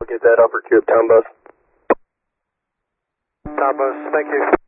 We'll get that upper tube, town bus. Town bus, thank you.